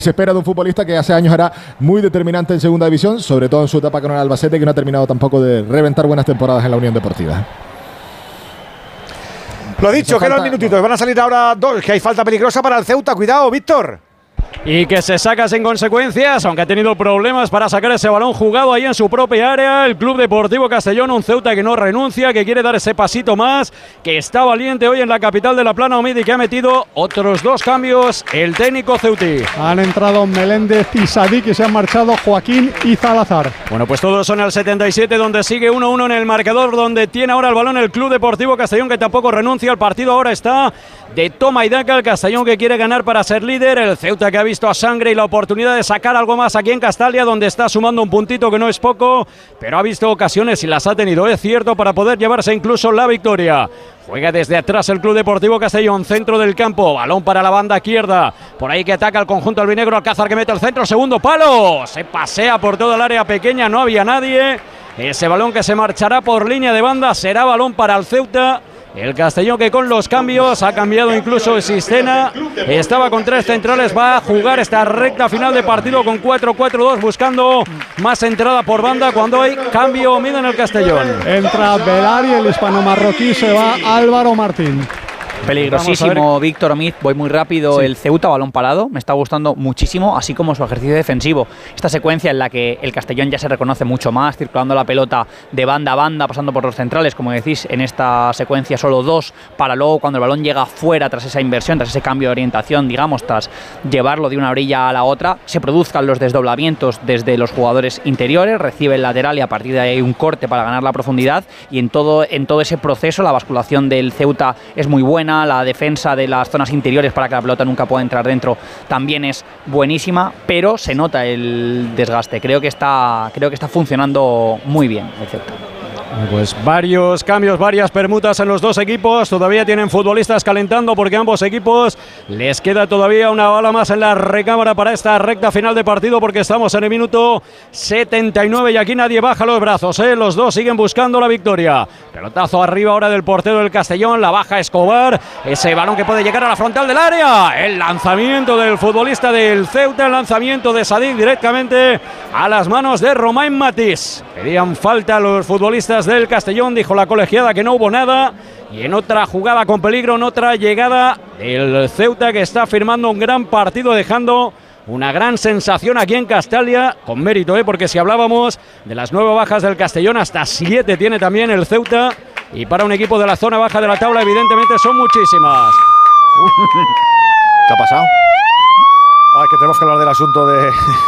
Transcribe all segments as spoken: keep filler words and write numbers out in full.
Se espera de un futbolista que hace años era muy determinante en segunda división, sobre todo en su etapa con el Albacete, que no ha terminado tampoco de reventar buenas temporadas en la Unión Deportiva. Lo dicho, quedan minutitos, van a salir ahora dos, que hay falta peligrosa para el Ceuta. Cuidado, Víctor. Y que se saca sin consecuencias, aunque ha tenido problemas para sacar ese balón jugado ahí en su propia área. El Club Deportivo Castellón, un Ceuta que no renuncia, que quiere dar ese pasito más, que está valiente hoy en la capital de la Plana Humida y que ha metido otros dos cambios el técnico ceutí. Han entrado Meléndez y Sadik y se han marchado Joaquín y Salazar. Bueno, pues todos son al setenta y siete, donde sigue uno uno en el marcador, donde tiene ahora el balón el Club Deportivo Castellón, que tampoco renuncia. El partido ahora está de toma y daca. El Castellón que quiere ganar para ser líder, el Ceuta que ha visto a sangre y la oportunidad de sacar algo más aquí en Castalia, donde está sumando un puntito que no es poco, pero ha visto ocasiones y las ha tenido, es cierto, para poder llevarse incluso la victoria. Juega desde atrás el Club Deportivo Castellón, centro del campo, balón para la banda izquierda, por ahí que ataca el conjunto albinegro, Alcázar que mete el centro, segundo palo, se pasea por toda el área pequeña, no había nadie, ese balón que se marchará por línea de banda, será balón para el Ceuta. El Castellón que con los cambios ha cambiado incluso el sistema, estaba con tres centrales, va a jugar esta recta final de partido con cuatro cuatro dos, buscando más entrada por banda cuando hay cambio Mida en el Castellón. Entra Velar y el hispano-marroquí se va Álvaro Martín. Peligrosísimo Víctor Omid, voy muy rápido, sí. El Ceuta, balón parado, me está gustando muchísimo, así como su ejercicio defensivo. Esta secuencia en la que el Castellón ya se reconoce mucho más, circulando la pelota de banda a banda, pasando por los centrales, como decís, en esta secuencia solo dos, para luego cuando el balón llega fuera, tras esa inversión, tras ese cambio de orientación, digamos, tras llevarlo de una orilla a la otra, se produzcan los desdoblamientos desde los jugadores interiores, recibe el lateral y a partir de ahí un corte para ganar la profundidad, y en todo, en todo ese proceso la basculación del Ceuta es muy buena. La defensa de las zonas interiores para que la pelota nunca pueda entrar dentro también es buenísima, pero se nota el desgaste. Creo que está, creo que está funcionando muy bien el Ceuta. Pues varios cambios, varias permutas en los dos equipos. Todavía tienen futbolistas calentando porque ambos equipos les queda todavía una bala más en la recámara para esta recta final de partido, porque estamos en el minuto setenta y nueve y aquí nadie baja los brazos, ¿eh? Los dos siguen buscando la victoria. Pelotazo arriba ahora del portero del Castellón, la baja Escobar, ese balón que puede llegar a la frontal del área, el lanzamiento del futbolista del Ceuta, el lanzamiento de Sadik directamente a las manos de Romain Matís. Pedían falta a los futbolistas del Castellón, dijo la colegiada que no hubo nada, y en otra jugada con peligro, en otra llegada el Ceuta que está firmando un gran partido, dejando una gran sensación aquí en Castalia, con mérito, ¿eh? Porque si hablábamos de las nueve bajas del Castellón, hasta siete tiene también el Ceuta, y para un equipo de la zona baja de la tabla evidentemente son muchísimas. ¿Qué ha pasado? Ah, que tenemos que hablar del asunto de...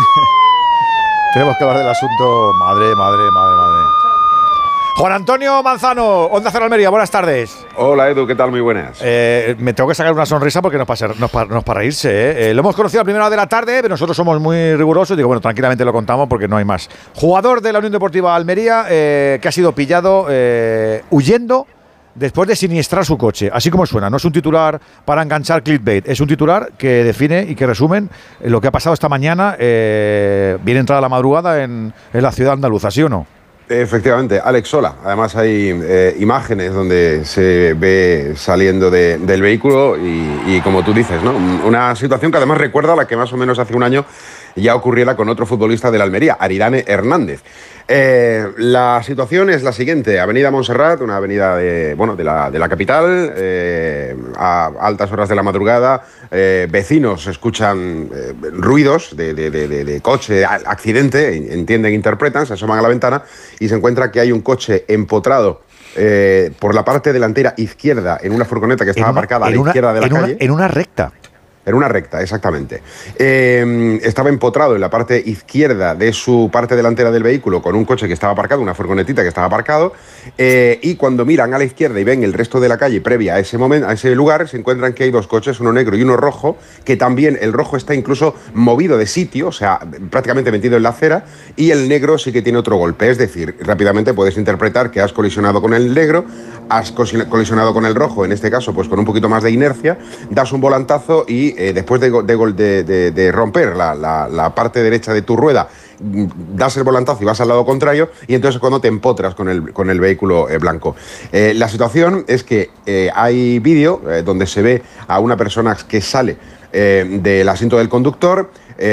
tenemos que hablar del asunto... Madre, madre, madre, madre. Juan Antonio Manzano, Onda Cero Almería, buenas tardes. Hola Edu, ¿qué tal? Muy buenas. Eh, me tengo que sacar una sonrisa porque no es para, no es para, no es para reírse. ¿eh? Eh, lo hemos conocido a primera hora de la tarde, pero nosotros somos muy rigurosos. Digo, bueno, tranquilamente lo contamos porque no hay más. Jugador de la Unión Deportiva Almería eh, que ha sido pillado eh, huyendo después de siniestrar su coche. Así como suena, no es un titular para enganchar clickbait, es un titular que define y que resumen lo que ha pasado esta mañana, eh, bien entrada la madrugada en, en la ciudad andaluza, ¿sí o no? Efectivamente, Alex Sola. Además hay eh, imágenes donde se ve saliendo de, del vehículo y, y como tú dices, ¿no? Una situación que además recuerda a la que más o menos hace un año ya ocurriera con otro futbolista de la Almería, Aridane Hernández. Eh, la situación es la siguiente: Avenida Montserrat, una avenida de, bueno, de, la, de la capital, eh, a altas horas de la madrugada, eh, vecinos escuchan eh, ruidos de, de, de, de, de coche, accidente, entienden, interpretan, se asoman a la ventana y se encuentra que hay un coche empotrado eh, por la parte delantera izquierda en una furgoneta que estaba una, aparcada a la una, izquierda de la en calle. Una, en una recta. En una recta, exactamente. Eh, estaba empotrado en la parte izquierda de su parte delantera del vehículo con un coche que estaba aparcado, una furgonetita que estaba aparcado, eh, y cuando miran a la izquierda y ven el resto de la calle previa a ese momento, a ese lugar, se encuentran que hay dos coches, uno negro y uno rojo, que también el rojo está incluso movido de sitio, o sea, prácticamente metido en la acera, y el negro sí que tiene otro golpe. Es decir, rápidamente puedes interpretar que has colisionado con el negro, has colisionado con el rojo, en este caso, pues con un poquito más de inercia, das un volantazo y Eh, después de, de, de, de romper la, la, la parte derecha de tu rueda, das el volantazo y vas al lado contrario, y entonces es cuando te empotras con el, con el vehículo eh, blanco. Eh, la situación es que eh, hay vídeo eh, donde se ve a una persona que sale eh, del asiento del conductor.